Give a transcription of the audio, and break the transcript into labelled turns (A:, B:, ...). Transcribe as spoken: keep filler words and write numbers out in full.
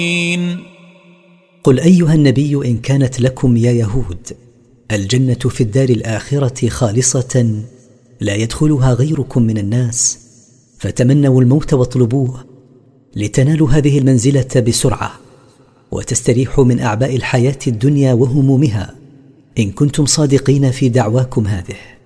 A: قل أيها النبي إن كانت لكم يا يهود الجنة في الدار الآخرة خالصة لا يدخلها غيركم من الناس فتمنوا الموت واطلبوه لتنالوا هذه المنزلة بسرعة وتستريحوا من أعباء الحياة الدنيا وهمومها إن كنتم صادقين في دعواكم هذه.